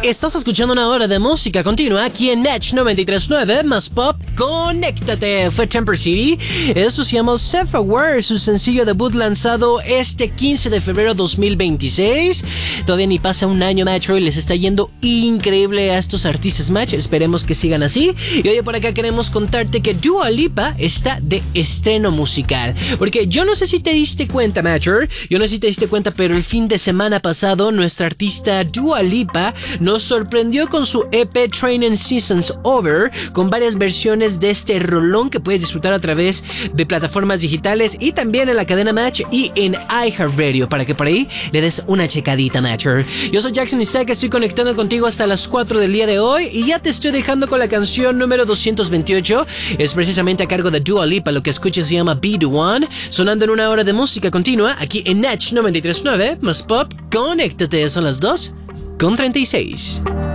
Estás escuchando una hora de música continua aquí en Match 93.9 más Pop. Conéctate. Fue Temper City. Eso se llama Self-Aware, su sencillo debut lanzado este 15 de febrero 2026. Todavía ni pasa un año, Metro, y les está yendo increíble a estos artistas, Match. Esperemos que sigan así. Y oye, por acá queremos contarte que Dua Lipa está de estreno musical. Porque yo no sé si te diste cuenta, Matcher, pero el fin de semana pasado nuestra artista Dua Lipa nos sorprendió con su EP Training Seasons Over, con varias versiones de este rolón que puedes disfrutar a través de plataformas digitales y también en la cadena Match y en iHeartRadio, para que por ahí le des una checadita, Matcher. Yo soy Jackson Isaac, estoy conectando contigo hasta las 4 del día de hoy y ya te estoy dejando con la canción número 228. Es precisamente a cargo de Dua Lipa, lo que escuchas se llama Be The One, sonando en una hora de música continua aquí en Natch 93.9 más Pop. Conéctate, son las 2:36.